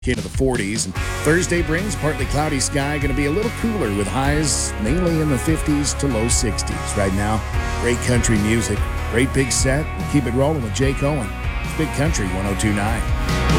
into the 40s. And Thursday brings partly cloudy sky, going to be a little cooler with highs mainly in the 50s to low 60s. Right now, great country music, great big set. We'll keep it rolling with Jake Owen. It's Big Country 102.9.